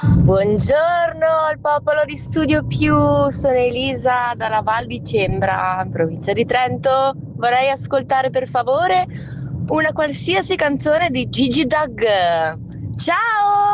Buongiorno al popolo di Studio Più, sono Elisa dalla Val di Cembra, provincia di Trento. Vorrei ascoltare per favore una qualsiasi canzone di Gigi Doug. Ciao!